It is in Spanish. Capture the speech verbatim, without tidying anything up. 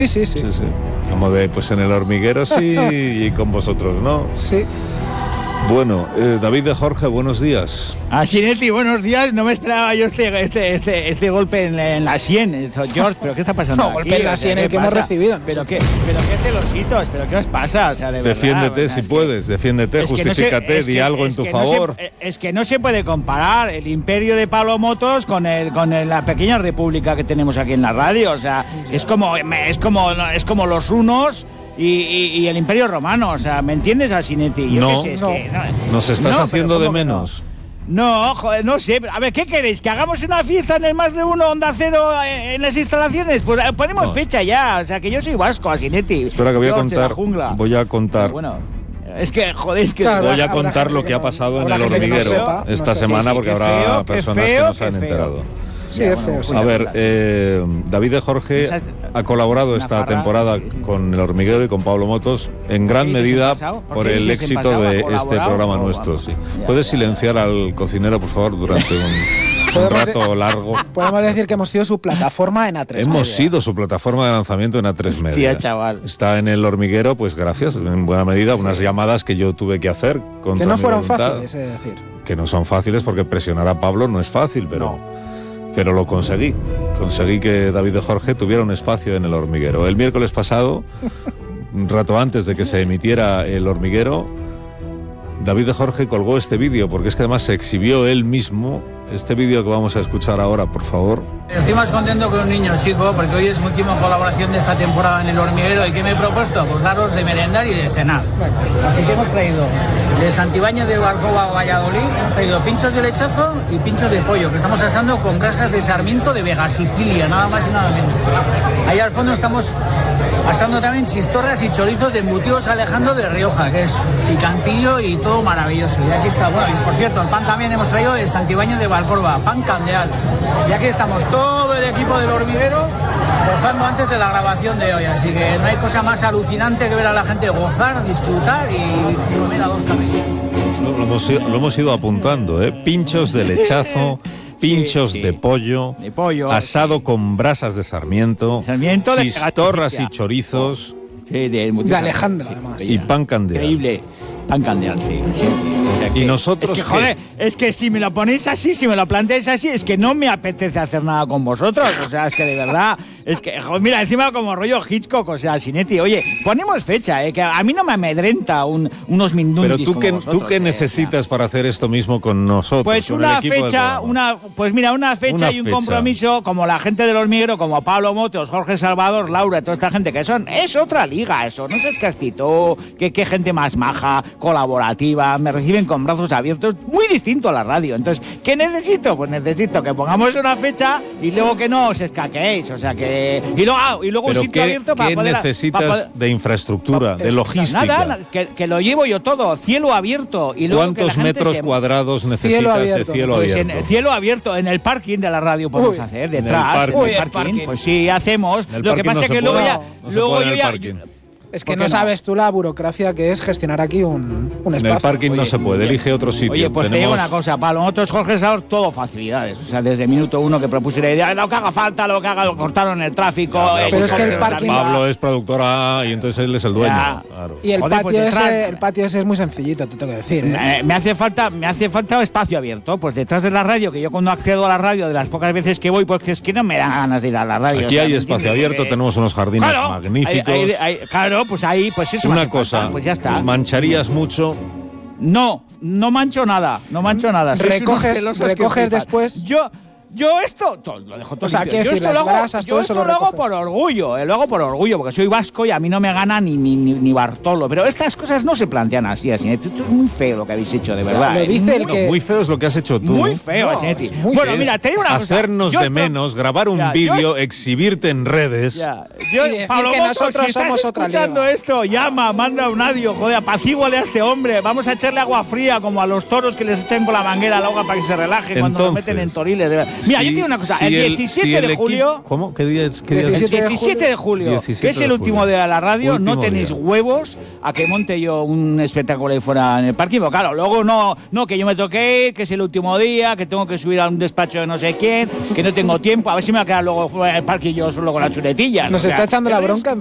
Sí, sí, sí. sí, sí. Como de, pues en el hormiguero sí y con vosotros, ¿no? Sí. Bueno, eh, David de Jorge, buenos días. A Sinetti, buenos días. No me esperaba yo este este este, este golpe en, en la sien, George, pero ¿qué está pasando? No, aquí? golpe en la sien el que hemos recibido. No pero sé. qué, pero qué celositos, pero qué os pasa, o sea, de Defiéndete verdad, si es puedes, que, defiéndete, justifícate, no sé, di que, algo en tu no favor. Se, es que no se puede comparar el imperio de Pablo Motos con el con el, la pequeña república que tenemos aquí en la radio, o sea, es como es como es como los unos Y, y, y el Imperio Romano, o sea, ¿me entiendes, a Sinetti? Yo no, qué sé, es no. que, no, nos estás no, haciendo de menos. No, no joder, no sé. A ver, ¿qué queréis? ¿Que hagamos una fiesta en el Más de Uno Onda Cero en, en las instalaciones? Pues ponemos no. fecha ya. O sea, que yo soy vasco, a Sinetti. Espera, que voy a contar. Voy a contar. Pero bueno, es que, joder, es que... Claro, voy a contar lo que, que no, ha pasado en el hormiguero no sepa, esta no sé, semana, sí, sí, porque habrá feo, personas feo, que no se han feo. enterado. Sí, es feo. Sí. A ver, eh, David de Jorge ha colaborado esta farra, temporada sí. con el hormiguero sí. y con Pablo Motos en gran medida por el éxito de este programa nuestro. Sí. Ya, ¿Puedes ya, silenciar ya. al cocinero, por favor, durante un, un rato largo? Podemos decir que hemos sido su plataforma en A tres Hemos Media. sido su plataforma de lanzamiento en A tres Media. Hostia, chaval. Está en el hormiguero, pues gracias, en buena medida, sí. unas llamadas que yo tuve que hacer contra Que no mi fueron voluntad, fáciles, es decir. Que no son fáciles porque presionar a Pablo no es fácil, pero... No. Pero lo conseguí, conseguí que David de Jorge tuviera un espacio en el hormiguero. El miércoles pasado, un rato antes de que se emitiera el hormiguero, David de Jorge colgó este vídeo, porque es que además se exhibió él mismo, este vídeo que vamos a escuchar ahora, por favor. Estoy más contento que un niño chico, porque hoy es mi última colaboración de esta temporada en el hormiguero. ¿Y qué me he propuesto? Pues daros de merendar y de cenar. Bueno, así que hemos traído de Santibáñez de Barcova a Valladolid, hemos traído pinchos de lechazo y pinchos de pollo, que estamos asando con grasas de sarmiento de Vega Sicilia, nada más y nada menos. Ahí al fondo estamos asando también chistorras y chorizos de embutidos Alejandro de Rioja, que es picantillo y todo maravilloso. Y aquí está, bueno, y por cierto, el pan también hemos traído de Santibáñez de Valcorba, pan candeal. Y aquí estamos todo el equipo del hormiguero gozando antes de la grabación de hoy, así que no hay cosa más alucinante que ver a la gente gozar, disfrutar y comer a dos cabellos. Lo, lo, hemos, lo hemos ido apuntando, ¿eh? Pinchos de lechazo, pinchos sí, sí. de pollo, de pollo asado sí. con brasas de sarmiento, sarmiento chistorras y chorizos. Sí, de, de Alejandro, sí, además. Y pan candeal. Increíble. Pan candeal, sí. sí, sí. O sea que, y nosotros. Es que, joder, es que si me lo ponéis así, si me lo planteáis así, es que no me apetece hacer nada con vosotros. O sea, es que de verdad. Es que, joder, mira, encima como rollo Hitchcock, o sea, Sinetti. Oye, ponemos fecha, ¿eh? Que a mí no me amedrenta un, unos minutos. Pero tú, qué, ¿tú qué eh, necesitas o sea, para hacer esto mismo con nosotros? Pues con una fecha, una, pues mira, una fecha una y un fecha. compromiso, como la gente del hormiguero, como Pablo Motos, Jorge Salvador, Laura, toda esta gente que son. Es otra liga, eso. No sé qué actitud, qué, qué gente más maja, colaborativa, me reciben con brazos abiertos, muy distinto a la radio. Entonces, ¿qué necesito? Pues necesito que pongamos una fecha y luego que no os escaqueéis, o sea que y luego, y luego un sitio qué, abierto para ¿qué poder necesitas para poder, de infraestructura, para, de logística? Nada, que, que lo llevo yo todo, cielo abierto y luego ¿cuántos que la metros se... cuadrados necesitas cielo de cielo pues abierto? En cielo abierto en el parking de la radio podemos Uy, hacer detrás, en el parking, en el parking, parking. Pues sí hacemos. Lo que pasa no es que luego puede, ya no luego yo ya Es que no, no sabes tú la burocracia que es gestionar aquí un, un espacio. En el parking Oye, no se puede, elige otro sitio. Oye, pues Tenemos... te digo una cosa, para nosotros, Jorge Salvador, todo facilidades. O sea, desde el minuto uno que propuse la idea, lo que haga falta, lo que haga, lo cortaron el tráfico. Ya, el pero es que el parking... Pablo es productora y entonces él es el dueño. Claro. Y el, Joder, patio pues detrás, ese, el patio ese es muy sencillito, te tengo que decir. ¿eh? Me, me, hace falta, me hace falta espacio abierto. Pues detrás de la radio, que yo cuando accedo a la radio, de las pocas veces que voy, pues es que no me dan ganas de ir a la radio. Aquí o sea, hay espacio abierto, porque... tenemos unos jardines claro, magníficos. Hay, hay, hay, claro, pues ahí, pues eso. Una cosa, falta, pues ya está. ¿mancharías mucho? No, no mancho nada, no mancho nada. Recoges, recoges después. Yo, yo esto todo, lo dejo todo. O sea, limpio. Yo decir, esto, lo hago, grasas, yo esto lo, lo hago por orgullo, eh, lo hago por orgullo, porque soy vasco y a mí no me gana ni ni, ni, ni Bartolo. Pero estas cosas no se plantean así, así. Esto es muy feo lo que habéis hecho, de verdad. Lo dice el no, que... Muy feo es lo que has hecho tú. Muy feo, no, Asinetti. Bueno, mira, te digo una cosa. Hacernos de menos, grabar un vídeo, exhibirte en redes. Ya. Yo, y Pablo que Motos, nosotros si somos estás otra escuchando liga. esto, llama, manda un audio, joder, apacíguale a este hombre. Vamos a echarle agua fría como a los toros que les echan con la manguera al agua para que se relajen Entonces, cuando nos meten en toriles. Mira, si, yo te digo una cosa, si el diecisiete si el de julio... Equipo, ¿cómo? ¿Qué día es? ¿Qué día es? El diecisiete de julio, diecisiete que es el de último julio. día de la radio, Último no tenéis día. huevos a que monte yo un espectáculo ahí fuera en el parking. Pero claro, luego no, no, que yo me toqué ir, que es el último día, que tengo que subir a un despacho de no sé quién, que no tengo tiempo, a ver si me va a quedar luego fuera en el parking yo solo con la chuletilla. Nos O sea, está echando la eso es- bronca